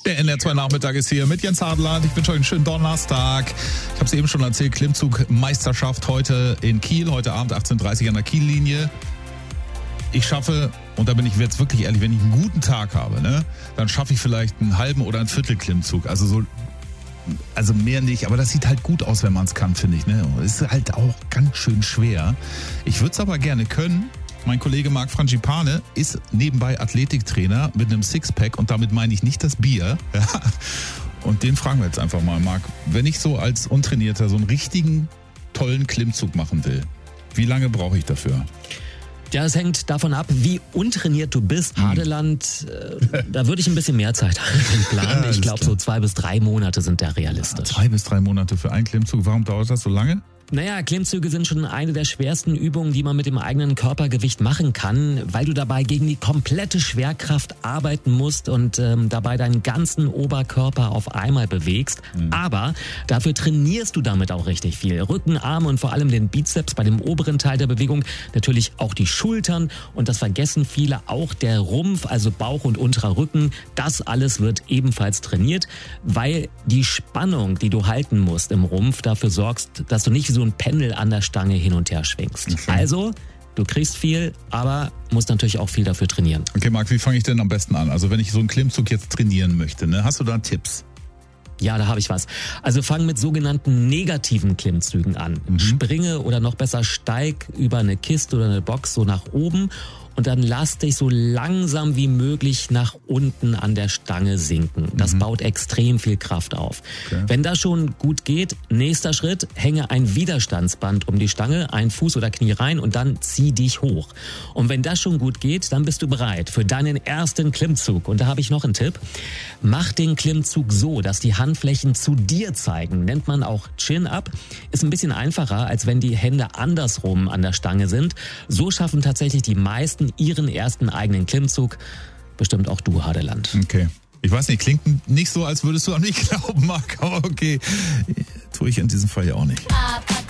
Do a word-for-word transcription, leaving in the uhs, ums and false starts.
Der N R zwei Nachmittag ist hier mit Jens Hartland. Ich wünsche euch einen schönen Donnerstag. Ich habe es eben schon erzählt, Klimmzug-Meisterschaft heute in Kiel, heute Abend achtzehn Uhr dreißig an der Kiellinie. Ich schaffe, und da bin ich jetzt wirklich ehrlich, wenn ich einen guten Tag habe, ne, dann schaffe ich vielleicht einen halben oder einen Viertel Klimmzug. Also so, also mehr nicht, aber das sieht halt gut aus, wenn man es kann, finde ich. Ne? Es ist halt auch ganz schön schwer. Ich würde es aber gerne können. Mein Kollege Marc Frangipane ist nebenbei Athletiktrainer mit einem Sixpack und damit meine ich nicht das Bier. Und den fragen wir jetzt einfach mal, Marc, wenn ich so als Untrainierter so einen richtigen, tollen Klimmzug machen will, wie lange brauche ich dafür? Ja, es hängt davon ab, wie untrainiert du bist. Hadeland, äh, da würde ich ein bisschen mehr Zeit planen. Ja, ich glaube, so zwei bis drei Monate sind da realistisch. Zwei bis drei Monate für einen Klimmzug. Warum dauert das so lange? Naja, Klimmzüge sind schon eine der schwersten Übungen, die man mit dem eigenen Körpergewicht machen kann, weil du dabei gegen die komplette Schwerkraft arbeiten musst und ähm, dabei deinen ganzen Oberkörper auf einmal bewegst. Mhm. Aber dafür trainierst du damit auch richtig viel. Rücken, Arme und vor allem den Bizeps bei dem oberen Teil der Bewegung. Natürlich auch die Schultern und das vergessen viele, auch der Rumpf, also Bauch und unterer Rücken. Das alles wird ebenfalls trainiert, weil die Spannung, die du halten musst im Rumpf, dafür sorgst, dass du nicht so ein Pendel an der Stange hin und her schwingst. Okay. Also, du kriegst viel, aber musst natürlich auch viel dafür trainieren. Okay, Marc, wie fange ich denn am besten an? Also, wenn ich so einen Klimmzug jetzt trainieren möchte, ne? Hast du da Tipps? Ja, da habe ich was. Also fang mit sogenannten negativen Klimmzügen an. Mhm. Springe oder noch besser steig über eine Kiste oder eine Box so nach oben und dann lass dich so langsam wie möglich nach unten an der Stange sinken. Das mhm. baut extrem viel Kraft auf. Okay. Wenn das schon gut geht, nächster Schritt, hänge ein Widerstandsband um die Stange, ein Fuß oder Knie rein und dann zieh dich hoch. Und wenn das schon gut geht, dann bist du bereit für deinen ersten Klimmzug. Und da habe ich noch einen Tipp. Mach den Klimmzug so, dass die Handflächen zu dir zeigen. Nennt man auch Chin-Up. Ist ein bisschen einfacher, als wenn die Hände andersrum an der Stange sind. So schaffen tatsächlich die meisten ihren ersten eigenen Klimmzug. Bestimmt auch du, Hadeland. Okay. Ich weiß nicht, klingt nicht so, als würdest du an mich glauben, Marc. Aber okay, tue ich in diesem Fall ja auch nicht.